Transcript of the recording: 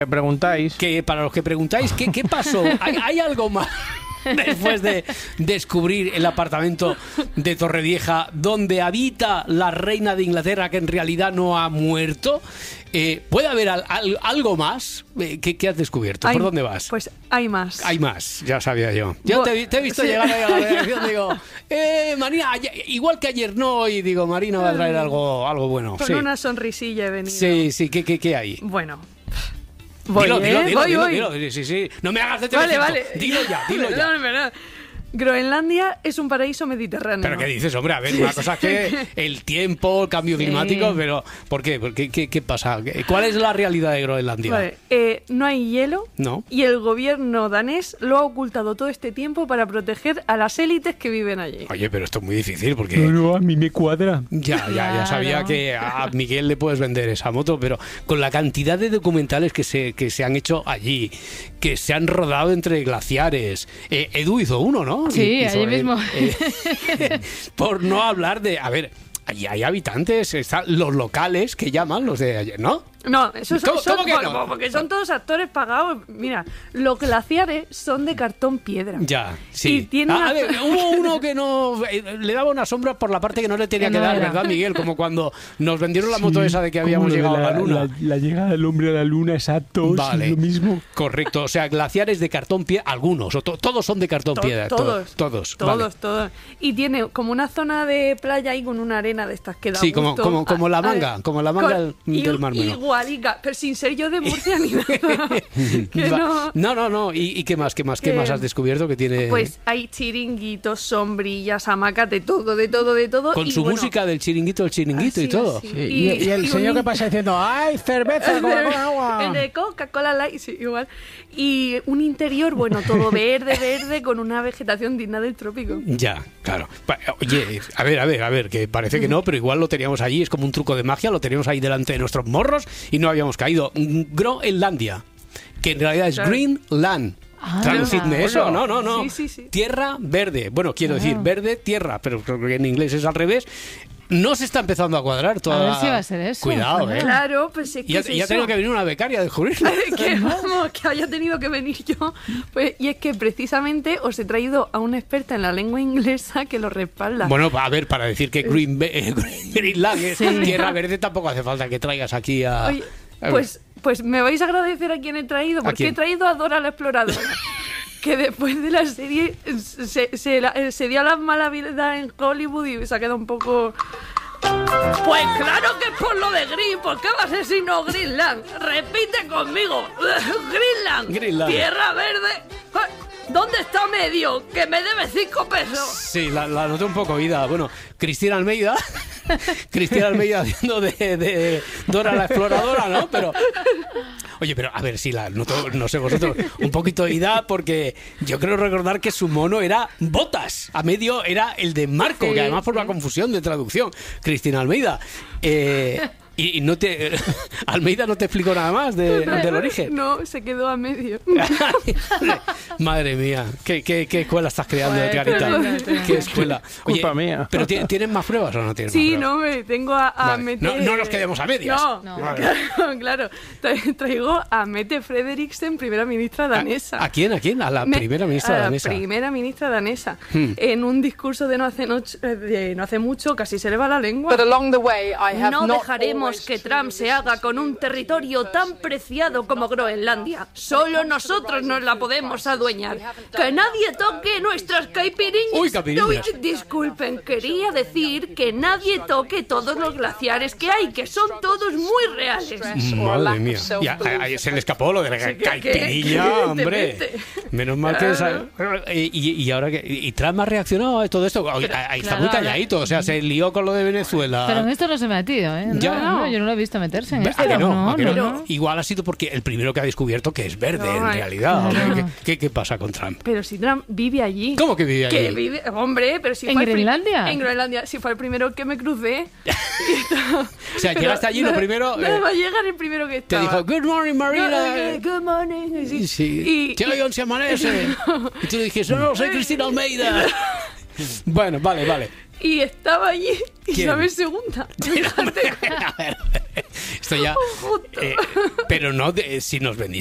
Preguntáis. Que para los que preguntáis, ¿qué pasó? ¿Hay algo más después de descubrir el apartamento de Torrevieja donde habita la reina de Inglaterra que en realidad no ha muerto? ¿Puede haber algo más? ¿Qué has descubierto? ¿Por dónde vas? Pues hay más. Hay más, ya sabía yo. Yo te he visto llegar ahí a la redacción, digo, Marina, igual que ayer no, y digo, Marina va a traer algo bueno. Con una sonrisilla he venido. Sí, ¿qué hay? Bueno. Voy. Dilo. Sí. No me hagas de teléfono. Vale. Dilo ya. No. Groenlandia es un paraíso mediterráneo. ¿Pero qué dices, hombre? A ver, una cosa es que el tiempo, el cambio climático, pero ¿por qué? ¿Qué pasa? ¿Cuál es la realidad de Groenlandia? Vale, no hay hielo. No. Y el gobierno danés lo ha ocultado todo este tiempo para proteger a las élites que viven allí. Oye, pero esto es muy difícil porque... No, a mí me cuadra. Ya sabía que a Miguel le puedes vender esa moto, pero con la cantidad de documentales que se han hecho allí, que se han rodado entre glaciares. Edu hizo uno, ¿no? Sí, allí mismo. Por no hablar de... A ver, allí hay habitantes, están los locales que llaman los de ayer, ¿no? No, eso ¿Cómo que no? Porque son todos actores pagados. Mira, los glaciares son de cartón piedra. Ya, sí. Y tiene a ver, hubo uno que no... le daba una sombra por la parte que no le tenía que dar, ¿verdad, Miguel? Como cuando nos vendieron la moto esa de que habíamos llegado a la luna. La llegada del hombre a la luna, exacto. Vale, sí, lo mismo. Correcto. O sea, glaciares de cartón piedra, algunos, o todos son de cartón piedra. Todos. Y tiene como una zona de playa ahí con una arena de estas que da sí, gusto. como la manga, del Mar Menor. Pero sin ser yo de Murcia ni nada. No. ¿Y qué más has descubierto que tiene? Pues hay chiringuitos, sombrillas, hamacas, de todo. Con su música del chiringuito y todo. Sí. Y el señor que pasa diciendo, ¡ay, cerveza, Coca-Cola, agua! El de Coca-Cola Light, sí, igual. Y un interior, bueno, todo verde, con una vegetación digna del trópico. Ya, claro. Oye, a ver, que parece que no, pero igual lo teníamos allí, es como un truco de magia, lo teníamos ahí delante de nuestros morros y no habíamos caído. Groenlandia, que en realidad es Greenland. Traducidme eso, no. Sí. Tierra verde. Bueno, quiero decir verde, tierra, pero creo que en inglés es al revés. No se está empezando a cuadrar toda... A ver si va a ser eso. Cuidado, Claro, pues es que ya tengo que venir una becaria a descubrirlo. que haya tenido que venir yo. Pues, y es que precisamente os he traído a una experta en la lengua inglesa que lo respalda. Bueno, a ver, para decir que Greenland es tierra verde, tampoco hace falta que traigas aquí a... Oye, pues me vais a agradecer a quien he traído, porque he traído a Dora la Exploradora. Que después de la serie se dio a las malas vidas en Hollywood y se ha quedado un poco... Pues claro que es por lo de Green. ¿Por qué va a ser si no Greenland? Repite conmigo. Greenland. Tierra verde. ¿Dónde está medio? Que me debe 5 pesos. Sí, la noté un poco oída. Bueno, Cristina Almeida haciendo de Dora la Exploradora, ¿no? Pero... Oye, pero a ver, sí, la noto, no sé vosotros, un poquito oída porque yo creo recordar que su mono era Botas. A medio era el de Marco, que además por la confusión de traducción. Cristina Almeida. Y no te... Almeida no te explicó nada más del origen. No, se quedó a medio. Madre mía, ¿qué escuela estás creando, Clarita? ¿Qué escuela? Oye, culpa mía. ¿Pero tienen más pruebas o no tienen sí, más pruebas? No, tengo a Mette... No nos quedemos a medias. No. Claro. Traigo a Mette Frederiksen, primera ministra danesa. ¿A quién? ¿A la primera ministra danesa? A la primera ministra danesa. En un discurso de no hace mucho, casi se le va la lengua. No dejaremos que Trump se haga con un territorio tan preciado como Groenlandia. Solo nosotros nos la podemos adueñar. Que nadie toque nuestras caipirinhas. Uy, caipirinhas. Disculpen, quería decir que nadie toque todos los glaciares que hay, que son todos muy reales. Madre mía. Ya, se le escapó lo de la caipirinha, hombre. Menos mal que... Y ahora que... ¿Y Trump ha reaccionado a todo esto? Ahí está muy calladito, o sea, se lió con lo de Venezuela. Pero en esto no se ha metido, ¿eh? No, yo no lo he visto meterse en esto. No. Igual ha sido porque el primero que ha descubierto que es verde, en realidad. ¿Qué pasa con Trump? Pero si Trump vive allí. ¿Cómo que vive allí? Hombre, pero si ¿En fue Groenlandia? En Groenlandia, si fue el primero que me crucé. O sea, llegaste allí lo primero... No va a llegar el primero que estaba. Te dijo, good morning, Marina. Good morning. Sí. ¿Qué hoy se amanece? Y tú dijiste, no, soy Cristina Almeida. Bueno, vale. Y estaba allí ¿Quién? Isabel II. A ver, esto ya... pero no si nos venís